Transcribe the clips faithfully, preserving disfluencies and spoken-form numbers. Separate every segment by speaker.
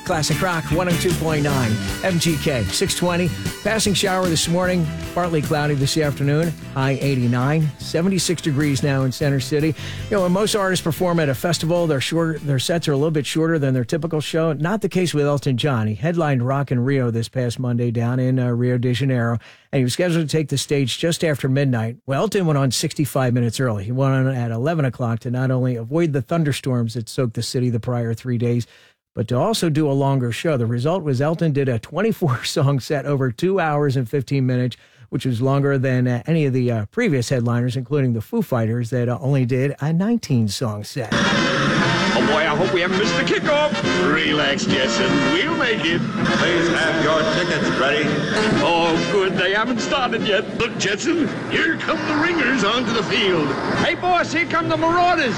Speaker 1: Classic Rock one oh two point nine, M G K, six twenty. Passing shower this morning, partly cloudy this afternoon, high eighty-nine, seventy-six degrees now in Center City. You know, when most artists perform at a festival, their short, their sets are a little bit shorter than their typical show. Not the case with Elton John. He headlined Rock in Rio this past Monday down in uh, Rio de Janeiro, and he was scheduled to take the stage just after midnight. Well, Elton went on sixty-five minutes early. He went on at eleven o'clock to not only avoid the thunderstorms that soaked the city the prior three days, but to also do a longer show. The result was Elton did a twenty-four song set over two hours and fifteen minutes, which was longer than uh, any of the uh, previous headliners, including the Foo Fighters, that uh, only did a nineteen song set.
Speaker 2: Oh boy, I hope we haven't missed the kickoff.
Speaker 3: Relax, Jetson. We'll make it.
Speaker 4: Please have your tickets ready.
Speaker 2: Oh, good. They haven't started yet.
Speaker 3: Look, Jetson, here come the ringers onto the field.
Speaker 2: Hey, boss, here come the Marauders.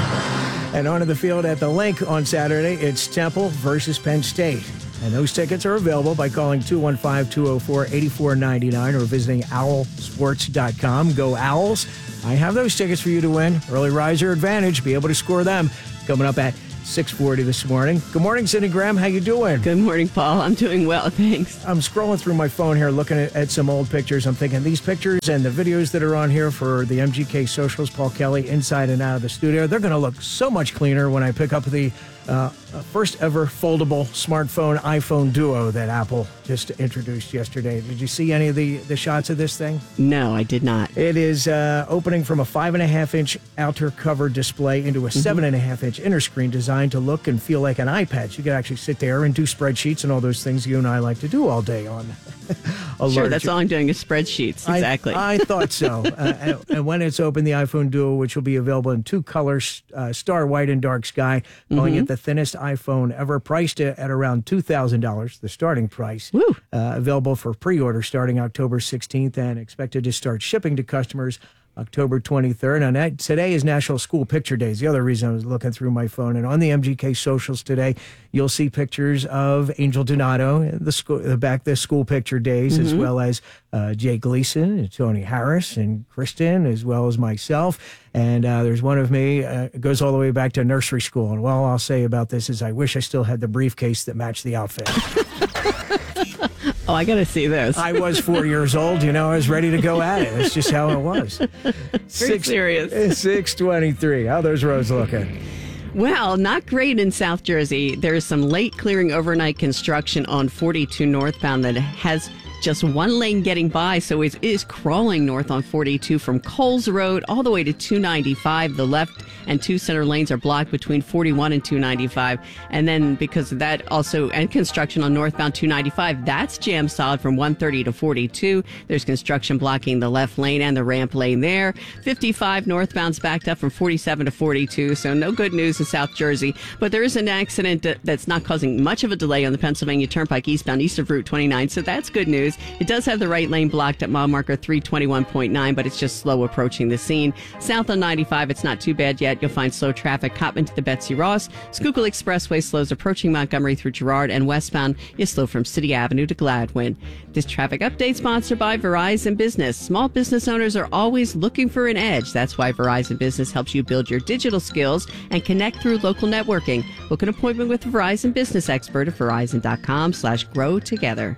Speaker 1: And onto the field at the Link on Saturday, it's Temple versus Penn State. And those tickets are available by calling two one five, two oh four, eight four nine nine or visiting owl sports dot com. Go Owls. I have those tickets for you to win. Early riser advantage. Be able to score them. Coming up at six forty this morning. Good morning, Cindy Graham. How you doing?
Speaker 5: Good morning, Paul. I'm doing well, thanks.
Speaker 1: I'm scrolling through my phone here, looking at, at some old pictures. I'm thinking these pictures and the videos that are on here for the M G K Socials, Paul Kelly, inside and out of the studio, they're going to look so much cleaner when I pick up the uh, first ever foldable smartphone iPhone Duo that Apple just introduced yesterday. Did you see any of the, the shots of this thing?
Speaker 5: No, I did not.
Speaker 1: It is uh, opening from a five and a half inch outer cover display into a mm-hmm. seven and a half inch inner screen designed to look and feel like an iPad. So you can actually sit there and do spreadsheets and all those things you and I like to do all day on.
Speaker 5: a sure, that's all I'm doing is spreadsheets. Exactly.
Speaker 1: I, I thought so. uh, and, and when it's open, the iPhone Duo, which will be available in two colors, uh, star white and dark sky, calling mm-hmm. it the thinnest iPhone ever, priced at, at around two thousand dollars, the starting price.
Speaker 5: Woo.
Speaker 1: Uh, available for pre-order starting October sixteenth and expected to start shipping to customers October twenty-third. And that, today is National School Picture Days. The other reason I was looking through my phone. And on the M G K Socials today, you'll see pictures of Angel Donato, the school, the back the School Picture Days, mm-hmm. as well as uh, Jay Gleason and Tony Harris and Kristen, as well as myself. And uh, there's one of me, uh, it goes all the way back to nursery school. And all I'll say about this is I wish I still had the briefcase that matched the outfit.
Speaker 5: Oh, I got to see this.
Speaker 1: I was four years old, you know, I was ready to go at it. That's just how it was.
Speaker 5: Very
Speaker 1: Six,
Speaker 5: serious.
Speaker 1: six twenty-three. How are those roads looking?
Speaker 5: Well, not great in South Jersey. There is some late clearing overnight construction on forty-two northbound that has just one lane getting by, so it is crawling north on forty-two from Coles Road all the way to two ninety-five. The left and two center lanes are blocked between forty-one and two ninety-five. And then because of that, also, and construction on northbound two ninety-five, that's jammed solid from one thirty to forty-two. There's construction blocking the left lane and the ramp lane there. fifty-five northbound's backed up from forty-seven to forty-two, so no good news in South Jersey. But there is an accident that's not causing much of a delay on the Pennsylvania Turnpike eastbound east of Route twenty-nine, so that's good news. It does have the right lane blocked at mile marker three twenty-one point nine, but it's just slow approaching the scene. South on ninety-five, it's not too bad yet. You'll find slow traffic Cottman to the Betsy Ross. Schuylkill Expressway slows approaching Montgomery through Girard, and westbound is slow from City Avenue to Gladwin. This traffic update sponsored by Verizon Business. Small business owners are always looking for an edge. That's why Verizon Business helps you build your digital skills and connect through local networking. Book an appointment with a Verizon Business expert at verizon.com slash grow together.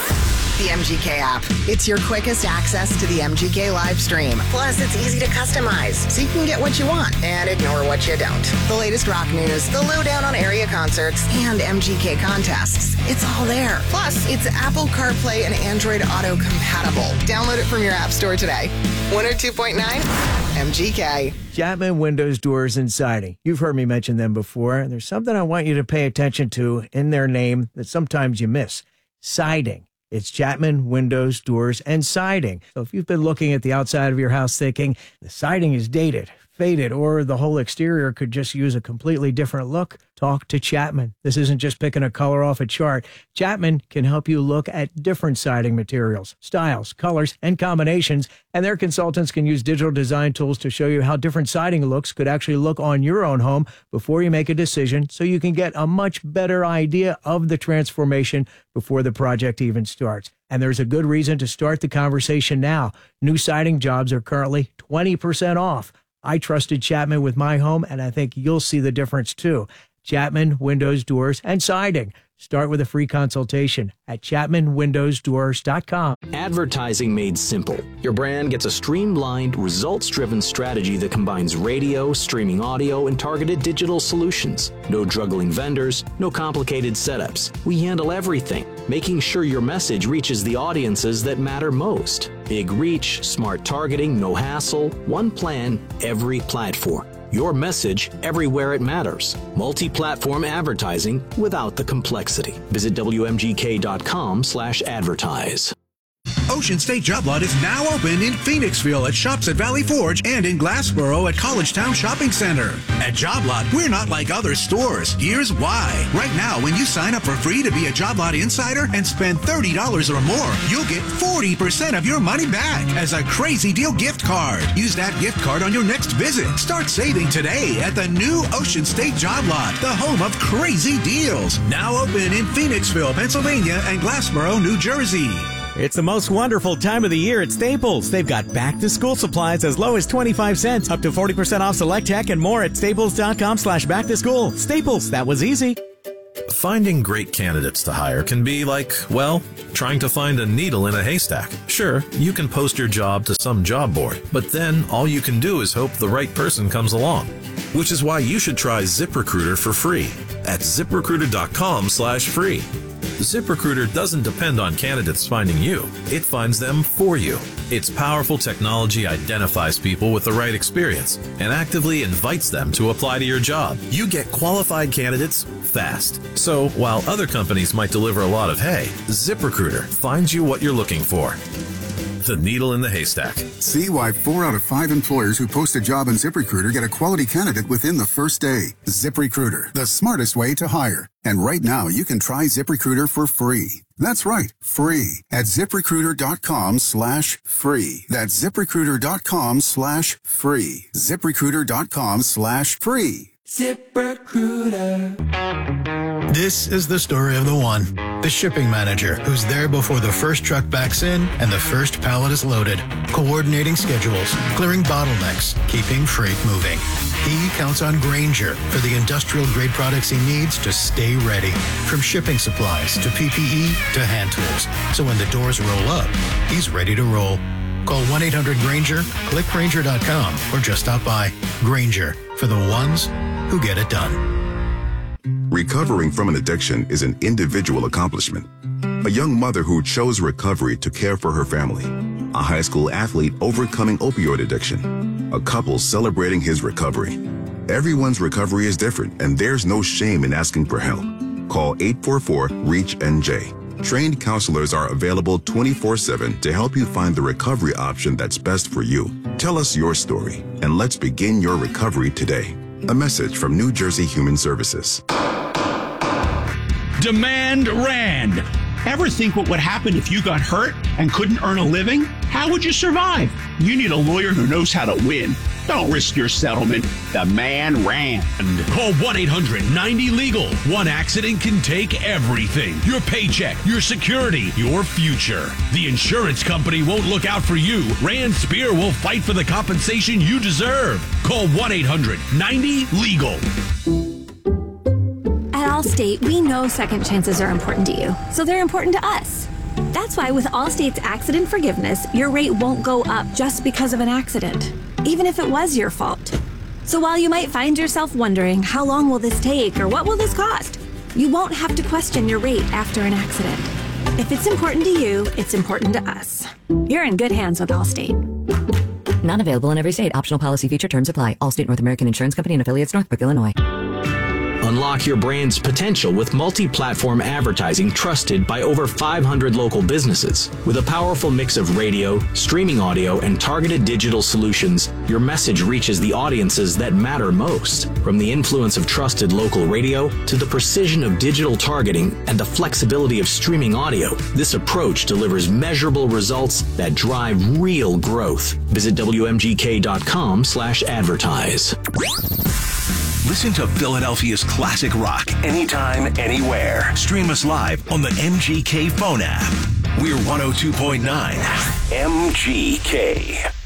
Speaker 6: The M G K app. It's your quickest access to the M G K live stream. Plus, it's easy to customize, so you can get what you want and ignore what you don't. The latest rock news, the lowdown on area concerts, and M G K contests. It's all there. Plus, it's Apple CarPlay and Android Auto compatible. Download it from your app store today. one oh two point nine M G K.
Speaker 1: Chapman Windows, Doors, and Siding. You've heard me mention them before. There's something I want you to pay attention to in their name that sometimes you miss. Siding. It's Chapman Windows, Doors, and Siding. So if you've been looking at the outside of your house thinking the siding is dated, faded, or the whole exterior could just use a completely different look, talk to Chapman. This isn't just picking a color off a chart. Chapman can help you look at different siding materials, styles, colors, and combinations, and their consultants can use digital design tools to show you how different siding looks could actually look on your own home before you make a decision, so you can get a much better idea of the transformation before the project even starts. And there's a good reason to start the conversation now. New siding jobs are currently twenty percent off. I trusted Chapman with my home, and I think you'll see the difference too. Chapman Windows, Doors, and Siding. Start with a free consultation at chapman windows doors dot com.
Speaker 7: Advertising made simple. Your brand gets a streamlined, results-driven strategy that combines radio, streaming audio, and targeted digital solutions. No juggling vendors, no complicated setups. We handle everything, making sure your message reaches the audiences that matter most. Big reach, smart targeting, no hassle, one plan, every platform. Your message everywhere it matters. Multi-platform advertising without the complexity. Visit W M G K dot com slash advertise.
Speaker 8: Ocean State Job Lot is now open in Phoenixville at Shops at Valley Forge and in Glassboro at Collegetown Shopping Center. At Job Lot, we're not like other stores. Here's why. Right now, when you sign up for free to be a Job Lot Insider and spend thirty dollars or more, you'll get forty percent of your money back as a Crazy Deal gift card. Use that gift card on your next visit. Start saving today at the new Ocean State Job Lot, the home of crazy deals. Now open in Phoenixville, Pennsylvania and Glassboro, New Jersey.
Speaker 9: It's the most wonderful time of the year at Staples. They've got back-to-school supplies as low as twenty-five cents, up to forty percent off select tech and more at staples dot com slash back to school. Staples, that was easy.
Speaker 10: Finding great candidates to hire can be like, well, trying to find a needle in a haystack. Sure, you can post your job to some job board, but then all you can do is hope the right person comes along. Which is why you should try ZipRecruiter for free at zip recruiter dot com slash free. ZipRecruiter doesn't depend on candidates finding you. It finds them for you. Its powerful technology identifies people with the right experience and actively invites them to apply to your job. You get qualified candidates fast. So while other companies might deliver a lot of hay, ZipRecruiter finds you what you're looking for. The needle in the haystack.
Speaker 11: See why four out of five employers who post a job on ZipRecruiter get a quality candidate within the first day. ZipRecruiter, the smartest way to hire. And right now, you can try ZipRecruiter for free. That's right, free at zip recruiter dot com slash free. That's zip recruiter dot com slash free. zip recruiter dot com slash free.
Speaker 12: ZipRecruiter. This is the story of the one, the shipping manager who's there before the first truck backs in and the first pallet is loaded, coordinating schedules, clearing bottlenecks, keeping freight moving. He counts on Grainger for the industrial-grade products he needs to stay ready, from shipping supplies to P P E to hand tools. So when the doors roll up, he's ready to roll. Call one eight hundred Grainger, click Grainger dot com, or just stop by. Grainger, for the ones who get it done.
Speaker 13: Recovering from an addiction is an individual accomplishment. A young mother who chose recovery to care for her family. A high school athlete overcoming opioid addiction. A couple celebrating his recovery. Everyone's recovery is different, and there's no shame in asking for help. Call eight four four, REACH N J. Trained counselors are available twenty-four seven to help you find the recovery option that's best for you. Tell us your story, and let's begin your recovery today. A message from New Jersey Human Services.
Speaker 3: Demand Rand. Ever think what would happen if you got hurt and couldn't earn a living? How would you survive? You need a lawyer who knows how to win. Don't risk your settlement. Demand Rand.
Speaker 14: Call one eight hundred ninety legal. One accident can take everything. Your paycheck, your security, your future. The insurance company won't look out for you. Rand Spear will fight for the compensation you deserve. Call one eight hundred ninety legal.
Speaker 15: At Allstate, we know second chances are important to you, so they're important to us. That's why with Allstate's accident forgiveness, your rate won't go up just because of an accident, even if it was your fault. So while you might find yourself wondering, how long will this take or what will this cost? You won't have to question your rate after an accident. If it's important to you, it's important to us. You're in good hands with Allstate.
Speaker 16: Not available in every state. Optional policy feature terms apply. Allstate North American Insurance Company and affiliates, Northbrook, Illinois.
Speaker 7: Unlock your brand's potential with multi-platform advertising trusted by over five hundred local businesses. With a powerful mix of radio, streaming audio, and targeted digital solutions, your message reaches the audiences that matter most. From the influence of trusted local radio to the precision of digital targeting and the flexibility of streaming audio, this approach delivers measurable results that drive real growth. Visit W M G K dot com slash advertise.
Speaker 17: Listen to Philadelphia's classic rock anytime, anywhere. Stream us live on the M G K phone app. We're one oh two point nine M G K.